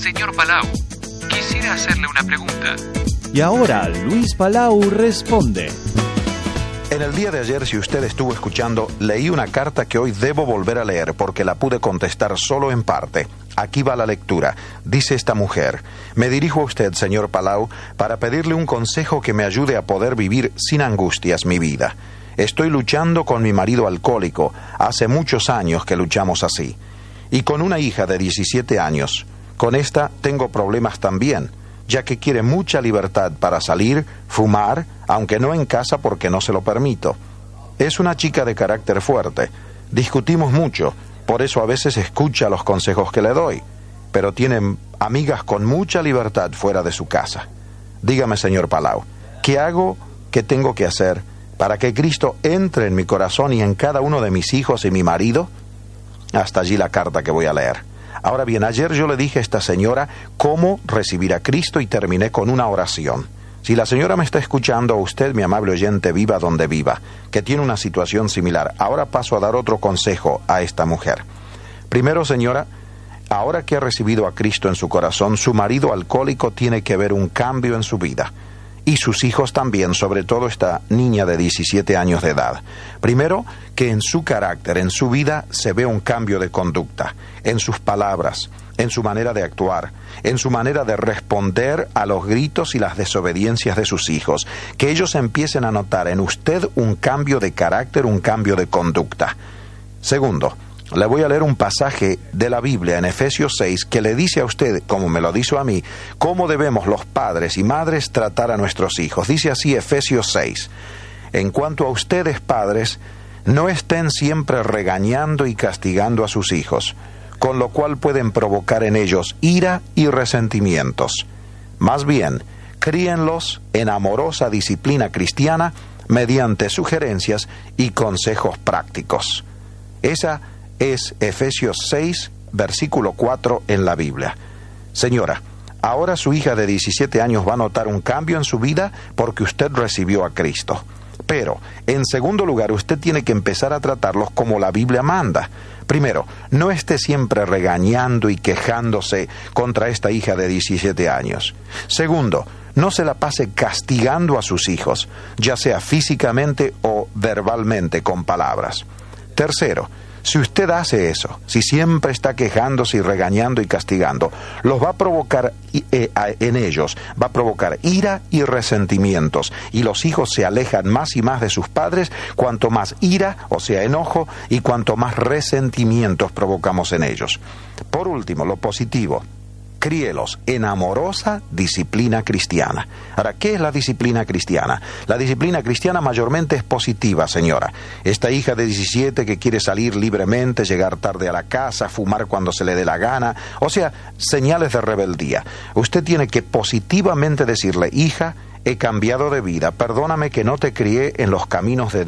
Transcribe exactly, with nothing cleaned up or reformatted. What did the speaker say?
Señor Palau, quisiera hacerle una pregunta. Y ahora Luis Palau responde. En el día de ayer, si usted estuvo escuchando, leí una carta que hoy debo volver a leer porque la pude contestar solo en parte. Aquí va la lectura. Dice esta mujer: me dirijo a usted, señor Palau, para pedirle un consejo que me ayude a poder vivir sin angustias mi vida. Estoy luchando con mi marido alcohólico. Hace muchos años que luchamos así. Y con una hija de diecisiete años. Con esta tengo problemas también, ya que quiere mucha libertad para salir, fumar, aunque no en casa porque no se lo permito. Es una chica de carácter fuerte. Discutimos mucho, por eso a veces escucha los consejos que le doy, pero tiene amigas con mucha libertad fuera de su casa. Dígame, señor Palau, ¿qué hago, qué tengo que hacer para que Cristo entre en mi corazón y en cada uno de mis hijos y mi marido? Hasta allí la carta que voy a leer. Ahora bien, ayer yo le dije a esta señora cómo recibir a Cristo y terminé con una oración. Si la señora me está escuchando, usted, mi amable oyente, viva donde viva, que tiene una situación similar, ahora paso a dar otro consejo a esta mujer. Primero, señora, ahora que ha recibido a Cristo en su corazón, su marido alcohólico tiene que ver un cambio en su vida. Y sus hijos también, sobre todo esta niña de diecisiete años de edad. Primero, que en su carácter, en su vida, se ve un cambio de conducta, en sus palabras, en su manera de actuar, en su manera de responder a los gritos y las desobediencias de sus hijos. Que ellos empiecen a notar en usted un cambio de carácter, un cambio de conducta. Segundo, le voy a leer un pasaje de la Biblia en Efesios seis que le dice a usted, como me lo dijo a mí, cómo debemos los padres y madres tratar a nuestros hijos. Dice así Efesios seis: en cuanto a ustedes, padres, no estén siempre regañando y castigando a sus hijos, con lo cual pueden provocar en ellos ira y resentimientos. Más bien, críenlos en amorosa disciplina cristiana mediante sugerencias y consejos prácticos. Esa es Efesios seis, versículo cuatro en la Biblia. Señora, ahora su hija de diecisiete años va a notar un cambio en su vida porque usted recibió a Cristo. Pero, en segundo lugar, usted tiene que empezar a tratarlos como la Biblia manda. Primero, no esté siempre regañando y quejándose contra esta hija de diecisiete años. Segundo, no se la pase castigando a sus hijos, ya sea físicamente o verbalmente con palabras. Tercero, si usted hace eso, si siempre está quejándose y regañando y castigando, los va a provocar eh, en ellos, va a provocar ira y resentimientos, y los hijos se alejan más y más de sus padres cuanto más ira, o sea, enojo, y cuanto más resentimientos provocamos en ellos. Por último, lo positivo: críelos en amorosa disciplina cristiana. Ahora, ¿qué es la disciplina cristiana? La disciplina cristiana mayormente es positiva, señora. Esta hija de diecisiete que quiere salir libremente, llegar tarde a la casa, fumar cuando se le dé la gana, o sea, señales de rebeldía. Usted tiene que positivamente decirle: hija, he cambiado de vida, perdóname que no te crié en los caminos de